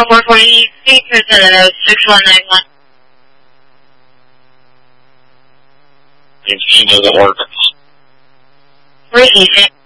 from 140 feet, President 6191. The machine doesn't work. Reheat it.